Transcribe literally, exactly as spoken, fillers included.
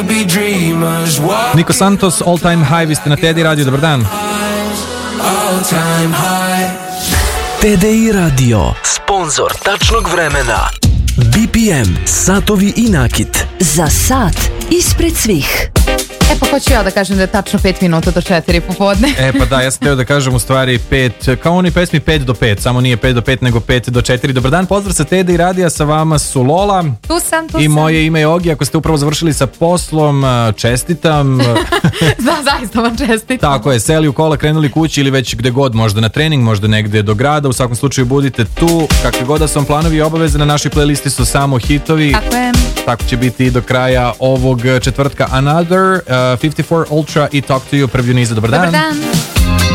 Niko Santos, All Time High, vi ste na T D I Radio, dobar dan. T D I Radio, sponzor tačnog vremena. B P M, satovi i nakit. Za sat ispred svih. E pa hoću ja da kažem da je tačno pet minuta do četiri popodne. E pa da, ja sam teo da kažem u stvari pet, kao oni pesmi pet do pet, samo nije pet do pet nego pet do četiri. Dobar dan, pozdrav sa T D I Radija, sa vama su Lola. Tu sam, tu I sam. moje ime je Ogi, ako ste upravo završili sa poslom, čestitam. Da, zaista vam čestitam. Tako je, seli u kola, krenuli kući ili već gde god, možda na trening, možda negde do grada, u svakom slučaju budite tu. Kakve god da su vam planovi i obaveze, na našoj playlisti su samo hitovi. Tako je. Tako će biti i do kraja ovog četvrtka. Another, uh, fifty four Ultra i Talk to You, prvi u nizu. Dobar dan. Dobar dan.